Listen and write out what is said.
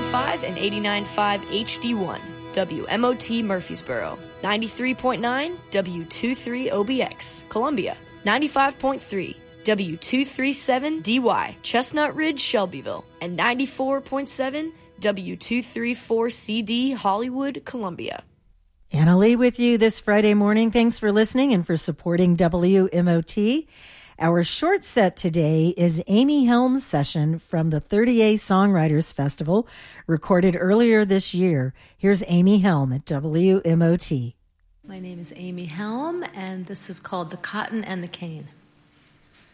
89.5 and 89.5 HD1, WMOT Murfreesboro. 93.9 W23OBX, Columbia. 95.3 W237DY, Chestnut Ridge, Shelbyville. And 94.7 W234CD, Hollywood, Columbia. Anna Lee with you this Friday morning. Thanks for listening and for supporting WMOT. Our short set today is Amy Helm's session from the 30A Songwriters Festival, recorded earlier this year. Here's Amy Helm at WMOT. My name is Amy Helm, and this is called The Cotton and the Cane.